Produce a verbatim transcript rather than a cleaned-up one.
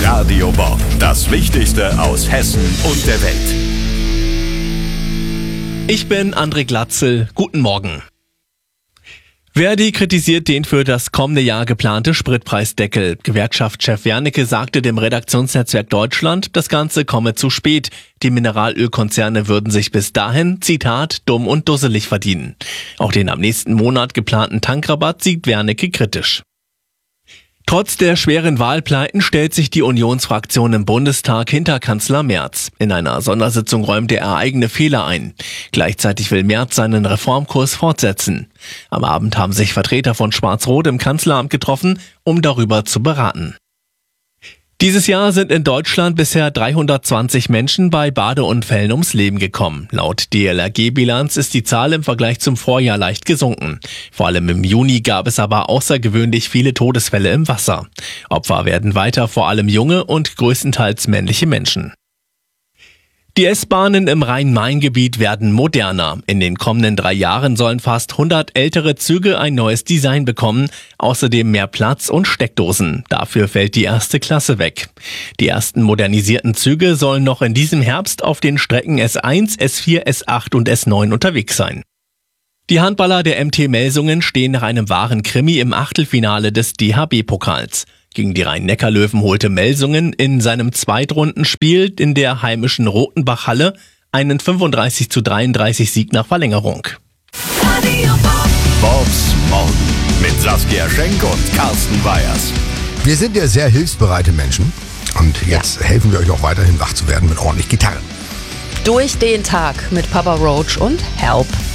Radio Bob, das Wichtigste aus Hessen und der Welt. Ich bin André Glatzel. Guten Morgen. Verdi kritisiert den für das kommende Jahr geplante Spritpreisdeckel. Gewerkschaftschef Wernicke sagte dem Redaktionsnetzwerk Deutschland, das Ganze komme zu spät. Die Mineralölkonzerne würden sich bis dahin, Zitat, dumm und dusselig verdienen. Auch den am nächsten Monat geplanten Tankrabatt sieht Wernicke kritisch. Trotz der schweren Wahlpleiten stellt sich die Unionsfraktion im Bundestag hinter Kanzler Merz. In einer Sondersitzung räumte er eigene Fehler ein. Gleichzeitig will Merz seinen Reformkurs fortsetzen. Am Abend haben sich Vertreter von Schwarz-Rot im Kanzleramt getroffen, um darüber zu beraten. Dieses Jahr sind in Deutschland bisher dreihundertzwanzig Menschen bei Badeunfällen ums Leben gekommen. Laut D L R G-Bilanz ist die Zahl im Vergleich zum Vorjahr leicht gesunken. Vor allem im Juni gab es aber außergewöhnlich viele Todesfälle im Wasser. Opfer werden weiter vor allem junge und größtenteils männliche Menschen. Die S-Bahnen im Rhein-Main-Gebiet werden moderner. In den kommenden drei Jahren sollen fast hundert ältere Züge ein neues Design bekommen, außerdem mehr Platz und Steckdosen. Dafür fällt die erste Klasse weg. Die ersten modernisierten Züge sollen noch in diesem Herbst auf den Strecken S eins, S vier, S acht und S neun unterwegs sein. Die Handballer der M T Melsungen stehen nach einem wahren Krimi im Achtelfinale des D H B-Pokals. Gegen die Rhein-Neckar-Löwen holte Melsungen in seinem Zweitrundenspiel in der heimischen Rotenbach-Halle einen fünfunddreißig zu dreiunddreißig Sieg nach Verlängerung. Bobs Morgen mit Saskia Schenk und Carsten Weyers. Wir sind ja sehr hilfsbereite Menschen und jetzt ja. helfen wir euch auch weiterhin wach zu werden mit ordentlich Gitarre. Durch den Tag mit Papa Roach und Help.